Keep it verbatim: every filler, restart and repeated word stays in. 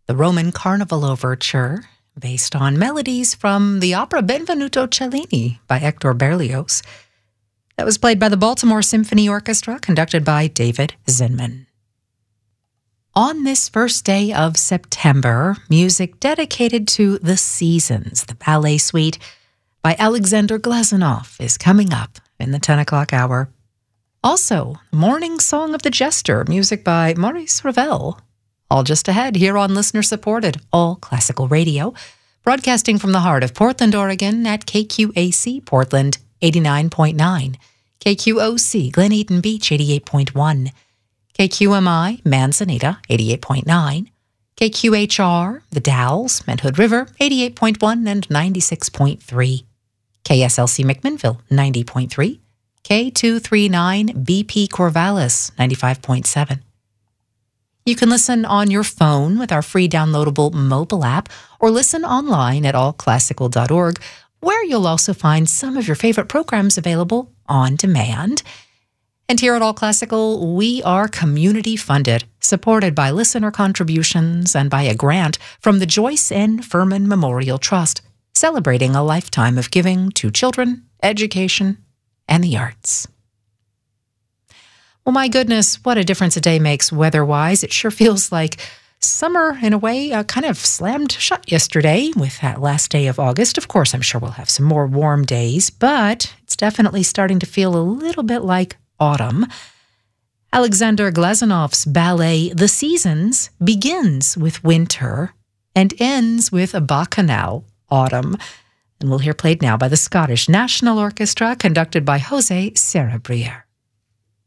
the Roman Carnival Overture, based on melodies from the opera Benvenuto Cellini by Hector Berlioz. That was played by the Baltimore Symphony Orchestra, conducted by David Zinman. On this first day of September, music dedicated to the seasons, the ballet suite by Alexander Glazunov, is coming up in the ten o'clock hour. Also, Morning Song of the Jester, music by Maurice Ravel. All just ahead here on listener-supported All Classical Radio, broadcasting from the heart of Portland, Oregon at K Q A C Portland eighty-nine point nine, K Q O C Glen Eden Beach eighty-eight point one, K Q M I Manzanita eighty-eight point nine, K Q H R The Dalles, Mid Hood River eighty-eight point one and ninety-six point three, K S L C McMinnville ninety point three, K two thirty-nine B P Corvallis ninety-five point seven. You can listen on your phone with our free downloadable mobile app or listen online at all classical dot org, where you'll also find some of your favorite programs available on demand. And here at All Classical, we are community funded, supported by listener contributions and by a grant from the Joyce N. Furman Memorial Trust, celebrating a lifetime of giving to children, education, and the arts. Well, my goodness, what a difference a day makes weather-wise. It sure feels like summer, in a way, uh, kind of slammed shut yesterday with that last day of August. Of course, I'm sure we'll have some more warm days, but it's definitely starting to feel a little bit like autumn. Alexander Glazunov's ballet The Seasons begins with winter and ends with a bacchanal autumn. And we'll hear played now by the Scottish National Orchestra, conducted by José Serra Briere.